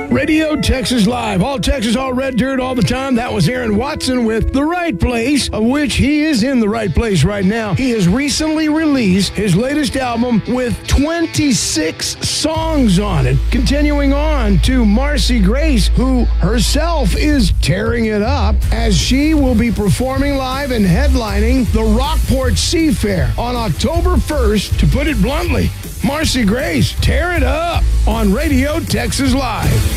Radio Texas Live. All Texas, all red dirt, all the time. That was Aaron Watson with The Right Place, of which he is in the right place right now. He has recently released his latest album with 26 songs on it. Continuing on to Marcy Grace, who herself is tearing it up as she will be performing live and headlining the Rockport Seafair on October 1st. To put it bluntly, Marcy Grace, tear it up on Radio Texas Live.